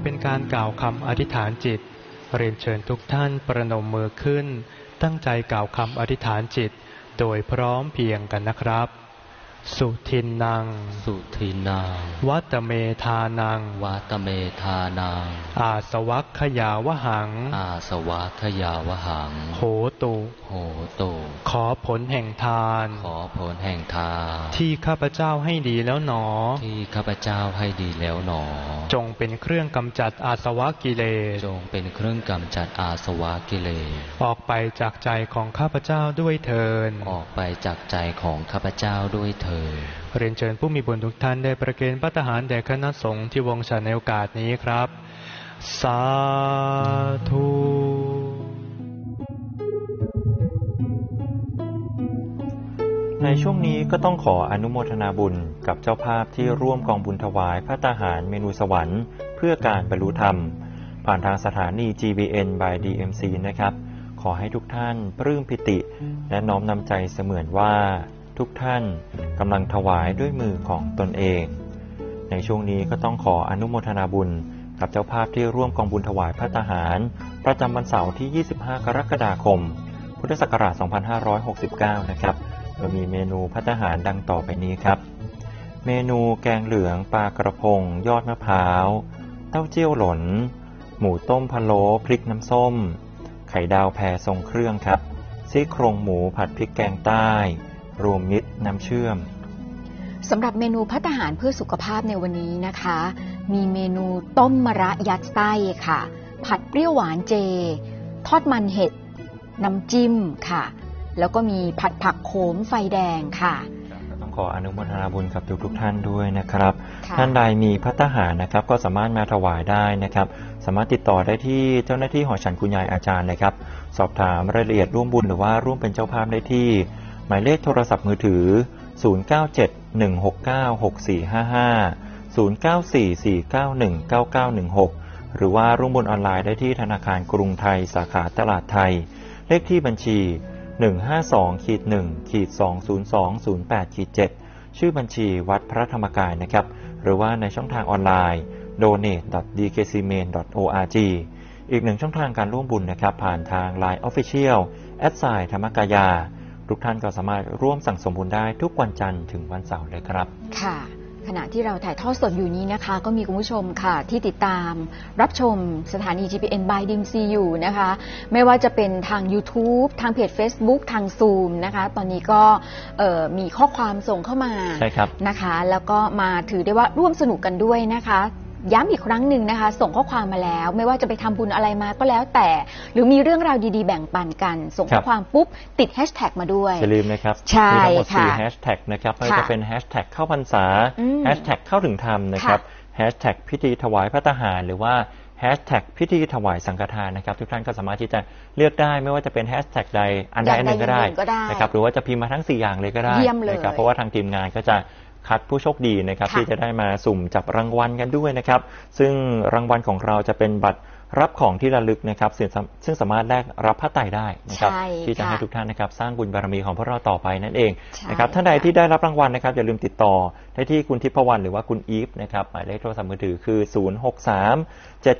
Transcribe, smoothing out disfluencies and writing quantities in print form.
เป็นการกล่าวคำอธิษฐานจิตเรียนเชิญทุกท่านประนมมือขึ้นตั้งใจกล่าวคำอธิษฐานจิตโดยพร้อมเพรียงกันนะครับสุทินนังสุทินังวัตเมธานังวัตเมธานังอาสวัคขยาวหังอาสวัคขยาวหังโหตุโหตุขอผลแห่งทานขอผลแห่งทานที่ข้าพเจ้าให้ดีแล้วหนอที่ข้าพเจ้าให้ดีแล้วหนอจงเป็นเครื่องกำจัดอาสวะกิเลสจงเป็นเครื่องกำจัดอาสวะกิเลสออกไปจากใจของข้าพเจ้าด้วยเถิดออกไปจากใจของข้าพเจ้าด้วยเถิดเรียนเชิญผู้มีบุญทุกท่านได้ประเคนภัตตาหารแด่คณะสงฆ์ที่วงฉันในโอกาสนี้ครับสาธุในช่วงนี้ก็ต้องขออนุโมทนาบุญกับเจ้าภาพที่ร่วมกองบุญถวายภัตตาหารเมนูสวรรค์เพื่อการบรรลุธรรมผ่านทางสถานี GBN by DMC นะครับขอให้ทุกท่านปลื้มปิติและน้อมนำใจเสมือนว่าทุกท่านกำลังถวายด้วยมือของตนเองในช่วงนี้ก็ต้องขออนุโมทนาบุญกับเจ้าภาพที่ร่วมกองบุญถวายภัตตาหารประจำวันเสาร์ที่ 25 กรกฎาคม พุทธศักราช 2569 นะครับโดยมีเมนูภัตตาหารดังต่อไปนี้ครับเมนูแกงเหลืองปลากระพงยอดมะพร้าวเต้าเจี้ยวหลนหมูต้มพะโล้พริกน้ำส้มไข่ดาวแผ่ทรงเครื่องครับซี่โครงหมูผัดพริกแกงใต้รวมมิตรน้ำเชื่อมสำหรับเมนูภัตตาหารเพื่อสุขภาพในวันนี้นะคะมีเมนูต้มมะระยัดไส้ค่ะผัดเปรี้ยวหวานเจทอดมันเห็ดน้ำจิ้มค่ะแล้วก็มีผัดผักโขมไฟแดงค่ะต้องขออนุโมทนาบุญกับทุกท่านด้วยนะครับท่านใดมีภัตตาหารนะครับก็สามารถมาถวายได้นะครับสามารถติดต่อได้ที่เจ้าหน้าที่หอฉันคุณยายอาจารย์นะครับสอบถามรายละเอียดร่วมบุญหรือว่าร่วมเป็นเจ้าภาพได้ที่หมายเลขโทรศัพท์มือถือ0971696455 0944919916หรือว่าร่วมบุญออนไลน์ได้ที่ธนาคารกรุงไทยสาขาตลาดไทยเลขที่บัญชี152-1-20208-7ชื่อบัญชีวัดพระธรรมกายนะครับหรือว่าในช่องทางออนไลน์ donate.dkcmain.org อีกหนึ่งช่องทางการร่วมบุญนะครับผ่านทาง LINE Official @ ธรรมกายาทุกท่านก็สามารถร่วมสั่งสมบุญได้ทุกวันจันทร์ถึงวันเสาร์เลยครับค่ะขณะที่เราถ่ายทอดสดอยู่นี้นะคะก็มีคุณผู้ชมค่ะที่ติดตามรับชมสถานี GBN by DMC อยู่นะคะไม่ว่าจะเป็นทาง YouTube ทางเพจ Facebook ทาง Zoom นะคะตอนนี้ก็มีข้อความส่งเข้ามาใช่ครับนะคะแล้วก็มาถือได้ว่าร่วมสนุกกันด้วยนะคะย้ำอีกครั้งหนึ่งนะคะส่งข้อความมาแล้วไม่ว่าจะไปทำบุญอะไรมาก็แล้วแต่หรือมีเรื่องราวดีๆแบ่งปันกันส่งข้อความปุ๊บติดแฮชแท็กมาด้วยอย่าลืมนะครับใช่มีทั้งหมด 4 แฮชแท็กนะครับไม่ว่าจะเป็นแฮชแท็กเข้าพรรษาแฮชแท็กเข้าถึงธรรมนะครับแฮชแท็กพิธีถวายภัตตาหารหรือว่าแฮชแท็กพิธีถวายสังฆทานนะครับทุกท่านก็สามารถที่จะเลือกได้ไม่ว่าจะเป็นแฮชแท็กใดอันใดอันหนึ่งก็ได้นะครับหรือว่าจะพิมพ์มาทั้ง4อย่างเลยก็ได้นะครับเพราะว่าทางทีมงานก็จะคัดผู้โชคดีนะครับที่จะได้มาสุ่มจับรางวัลกันด้วยนะครับซึ่งรางวัลของเราจะเป็นบัตรรับของที่ระลึกนะครับซึ่งสามารถแลกรับผ้าไตรได้นะครับที่จะให้ทุกท่านนะครับสร้างบุญบารมีของพวกเราต่อไปนั่นเองนะครับท่านใดที่ได้รับรางวัลนะครับอย่าลืมติดต่อได้ที่คุณทิพวรรณหรือว่าคุณอีฟนะครับหมายเลขโทรศัพท์มือถือคือ063